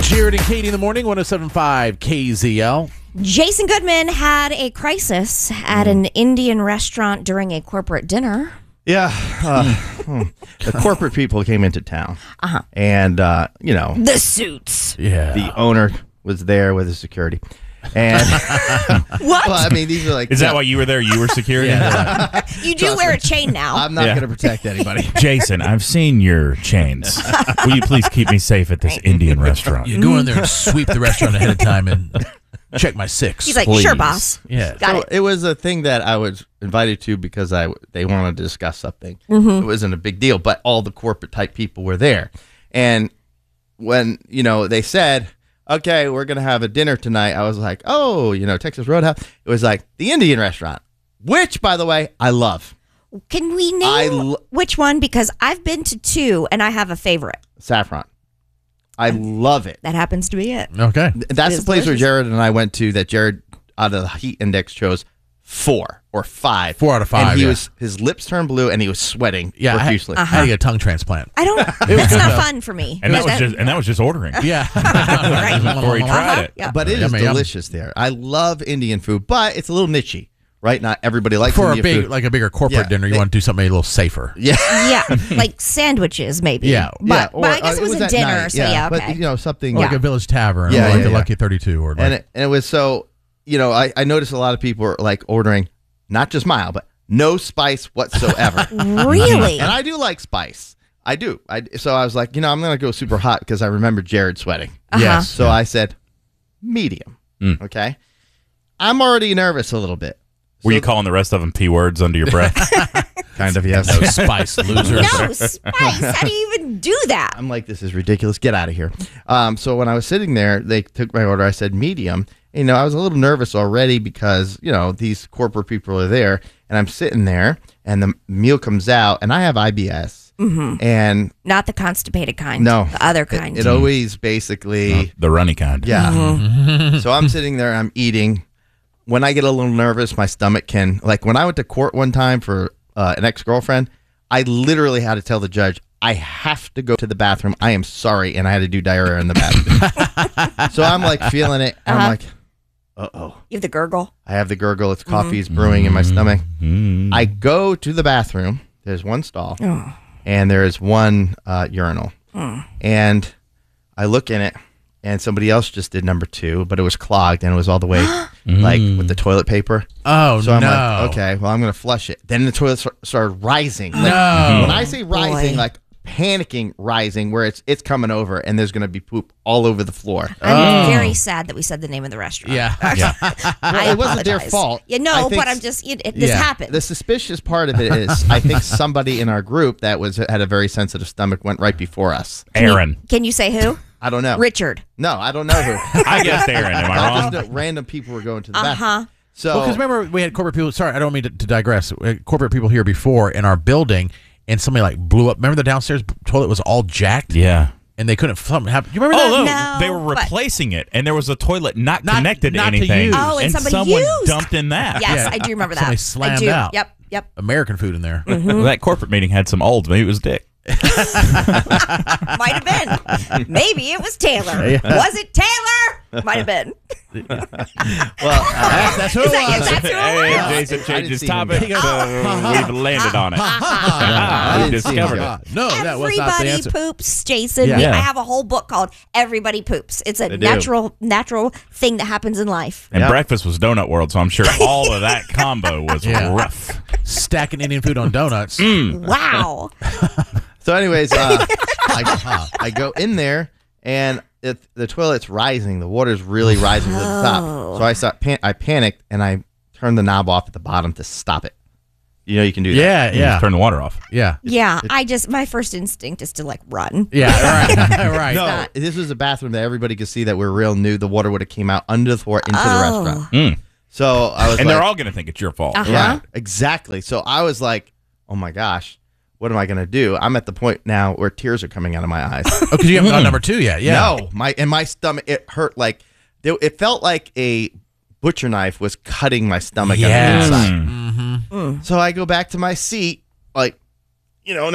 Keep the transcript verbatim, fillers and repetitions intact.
Jared and Katie in the morning, one oh seven point five K Z L. Jason Goodman had a crisis at an Indian restaurant during a corporate dinner. Yeah. Uh, the corporate people came into town. Uh-huh. And, uh, you know. The suits. Yeah. The owner was there with his security. And what? Well, I mean, these are like. Is that why you were there? You were security? Yeah. You do wear a chain now. I'm not Yeah. going to protect anybody. Jason, I've seen your chains. Will you please keep me safe at this Indian restaurant? You go in there and sweep the restaurant ahead of time and check my six. He's like, Please. sure, boss. Yeah. Got So it. it was a thing that I was invited to because I they wanted to discuss something. It wasn't a big deal, but all the corporate type people were there. And when, you know, they said, okay, we're going to have a dinner tonight, I was like, oh, you know, Texas Roadhouse. It was like the Indian restaurant, which, by the way, I love. Can we name I lo- which one? Because I've been to two, and I have a favorite. Saffron. I love it. That happens to be it. Okay. That's It the is place where delicious. Jared and I went to that Jared, out of the heat index, chose four or five. Four out of five, And he yeah. was his lips turned blue and he was sweating Yeah, I had, profusely. I had to get a tongue transplant. I don't. That's not fun for me. And that Is was just and that was just ordering. Yeah. right Before he tried Uh-huh. it. Yeah. But it is Yummy, yum. delicious there. I love Indian food, but it's a little nichey, right? Not everybody likes For a Indian big, food. like a bigger corporate Yeah, dinner, you they- want to do something a little safer. yeah. yeah, like sandwiches, maybe. Yeah. but, yeah, but I guess uh, it was, a at dinner, night, so yeah, okay. But, you know, something Like Yeah. a Village Tavern Yeah, or like yeah, a yeah. Lucky thirty-two. Or like, and it, and it was so, you know, I, I noticed a lot of people were like ordering not just mild, but no spice whatsoever. Really? And I do like spice. I do. I, so I was like, you know, I'm going to go super hot because I remember Jared sweating. Uh-huh. Yes. So I said, medium. Mm. Okay. I'm already nervous a little bit. Were So- you calling the rest of them P words under your breath? Kind of, yes. No spice, losers. No spice. How do you even do that? I'm like, this is ridiculous. Get out of here. Um, so when I was sitting there, they took my order. I said medium. You know, I was a little nervous already because, you know, these corporate people are there. And I'm sitting there and the meal comes out and I have I B S. Mm-hmm. And Not the constipated kind. no. The other It, kind. it always basically, The runny kind. yeah. So I'm sitting there, I'm eating. When I get a little nervous, my stomach can, like when I went to court one time for uh, an ex-girlfriend, I literally had to tell the judge, I have to go to the bathroom. I am sorry. And I had to do diarrhea in the bathroom. So I'm like feeling it. Uh-huh. I'm like, uh-oh. You have the gurgle. I have the gurgle. It's coffee is brewing in my stomach. Mm. I go to the bathroom. There's one stall. Oh. And there is one uh, urinal. And I look in it. And somebody else just did number two, but it was clogged and it was all the way like with the toilet paper. Oh, So I'm no. like, okay, well, I'm going to flush it. Then the toilet st- started rising. Like, No. When I say rising, Boy. like panicking rising, where it's it's coming over and there's going to be poop all over the floor. I'm very sad that we said the name of the restaurant. Yeah. Yeah. I it wasn't their apologize. fault. Yeah, I no, think but I'm s- just, it, it, this Yeah. happened. The suspicious part of it is, I think somebody in our group that was had a very sensitive stomach went right before us. Aaron. Can you say who? I don't know. Richard. No, I don't know who. I guessed Aaron. Am I I wrong? just know random people were going to the Uh bathroom. huh. So Well, because remember, we had corporate people. Sorry, I don't mean to, to digress. We had corporate people here before in our building, and somebody like blew up. Remember the downstairs toilet was all jacked, Yeah. and they couldn't. Something happened. You remember Oh, that? no. No, They were but- replacing it, and there was a toilet not, Not- connected not to to anything. use. Oh, and somebody someone used. dumped in that. Yes, Yeah. I do remember that. Somebody I slammed do. out. Yep, yep. American food in there. Well, that corporate meeting had some olds. Maybe it was Dick. Might have been. Maybe it was Taylor. Was it Taylor? Might have been. well, uh, That's, that's who it Is that, was. is that who it Hey, was? Jason I changed didn't his see him. topic, He goes, so we've landed on it. I we didn't see him. discovered it. God, no, that was not the Everybody answer. poops, Jason. Yeah. We- Yeah. I have a whole book called Everybody Poops. It's a They do. natural, natural thing that happens in life. And Yeah. breakfast was Donut World, so I'm sure all of that combo was Yeah. rough. Stacking Indian food on donuts. Mm. Wow. So, anyways, uh, I, I go in there and it, the toilet's rising. The water's really rising to the top. So I start pan- I panicked and I turned the knob off at the bottom to stop it. You know, you can do that. Yeah, You yeah, just turn the water off. yeah, Yeah, I just, my first instinct is to like run. yeah. Right, right. No, not. this was a bathroom that everybody could see that we're real new. The water would have came out under the floor into the Oh. restaurant. Mm. So I was And like, they're all going to think it's your fault. Uh-huh. yeah, exactly. So I was like, oh my gosh, what am I going to do? I'm at the point now where tears are coming out of my eyes. Oh, because you haven't got number two yet. Yeah. No, my and my stomach, it hurt like, it felt like a butcher knife was cutting my stomach Yes. on the inside. Mm-hmm. So I go back to my seat, like, you know,